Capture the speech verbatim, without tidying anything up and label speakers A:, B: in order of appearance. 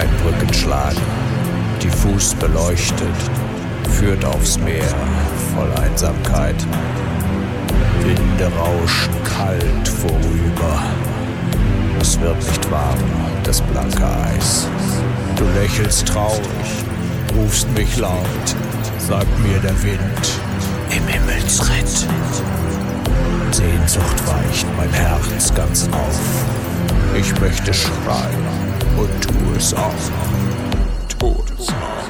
A: Ein Brückenschlag, diffus beleuchtet, führt aufs Meer voll Einsamkeit. Winde rauschen kalt vorüber. Es wird nicht warm, das blanke Eis. Du lächelst traurig, rufst mich laut, sagt mir der Wind im Himmelsritt. Sehnsucht weicht mein Herz ganz auf. Ich möchte schreien und tu es auch. Tu es auch.